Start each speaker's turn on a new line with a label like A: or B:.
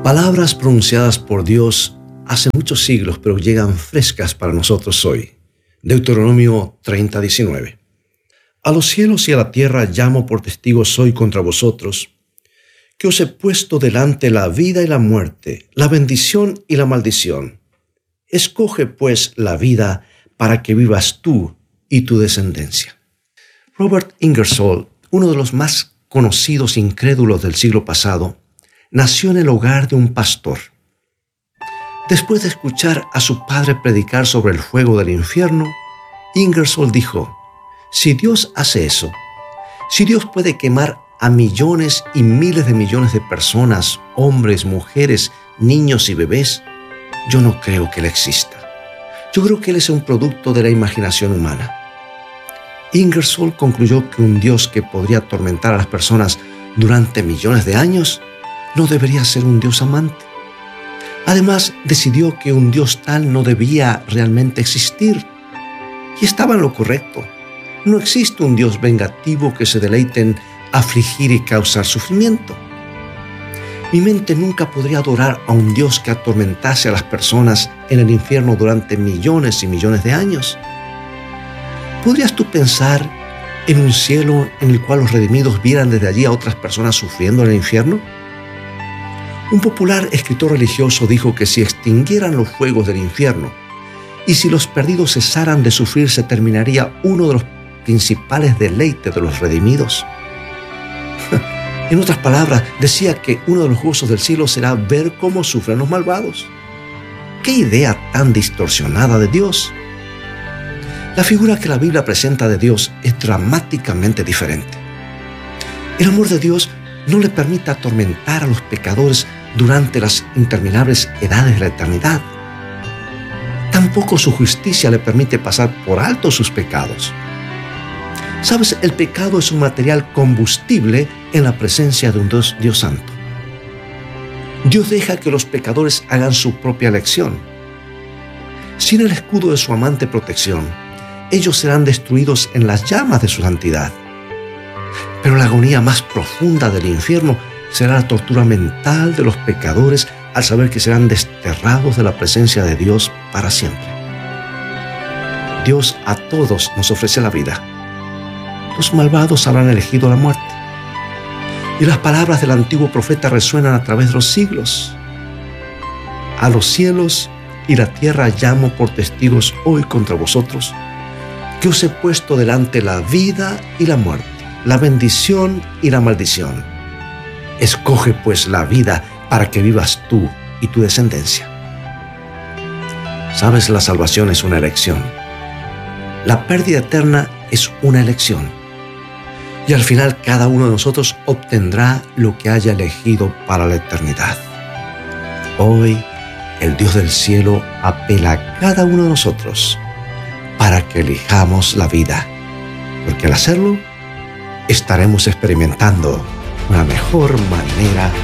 A: Palabras pronunciadas por Dios hace muchos siglos, pero llegan frescas para nosotros hoy. Deuteronomio 30:19. A los cielos y a la tierra llamo por testigos hoy contra vosotros, que os he puesto delante la vida y la muerte, la bendición y la maldición. Escoge pues la vida para que vivas tú y tu descendencia. Robert Ingersoll, uno de los más conocidos incrédulos del siglo pasado, nació en el hogar de un pastor. Después de escuchar a su padre predicar sobre el fuego del infierno, Ingersoll dijo: si Dios hace eso, si Dios puede quemar a millones y miles de millones de personas, hombres, mujeres, niños y bebés, yo no creo que Él exista. Yo creo que Él es un producto de la imaginación humana. Ingersoll concluyó que un Dios que podría atormentar a las personas durante millones de años no debería ser un Dios amante. Además, decidió que un Dios tal no debía realmente existir. Y estaba en lo correcto. No existe un Dios vengativo que se deleite en afligir y causar sufrimiento. Mi mente nunca podría adorar a un Dios que atormentase a las personas en el infierno durante millones y millones de años. ¿Podrías tú pensar en un cielo en el cual los redimidos vieran desde allí a otras personas sufriendo en el infierno? Un popular escritor religioso dijo que si extinguieran los fuegos del infierno y si los perdidos cesaran de sufrir, se terminaría uno de los principales deleites de los redimidos. En otras palabras, decía que uno de los gozos del cielo será ver cómo sufren los malvados. ¡Qué idea tan distorsionada de Dios! La figura que la Biblia presenta de Dios es dramáticamente diferente. El amor de Dios no le permite atormentar a los pecadores durante las interminables edades de la eternidad. Tampoco su justicia le permite pasar por alto sus pecados. ¿Sabes? El pecado es un material combustible en la presencia de un Dios santo. Dios deja que los pecadores hagan su propia elección. Sin el escudo de su amante protección, ellos serán destruidos en las llamas de su santidad. Pero la agonía más profunda del infierno será la tortura mental de los pecadores al saber que serán desterrados de la presencia de Dios para siempre. Dios a todos nos ofrece la vida. Los malvados habrán elegido la muerte. Y las palabras del antiguo profeta resuenan a través de los siglos. A los cielos y la tierra llamo por testigos hoy contra vosotros, que os he puesto delante la vida y la muerte, la bendición y la maldición. Escoge pues la vida para que vivas tú y tu descendencia. Sabes, la salvación es una elección. La pérdida eterna es una elección. Y al final cada uno de nosotros obtendrá lo que haya elegido para la eternidad. Hoy el Dios del cielo apela a cada uno de nosotros para que elijamos la vida, porque al hacerlo estaremos experimentando una mejor manera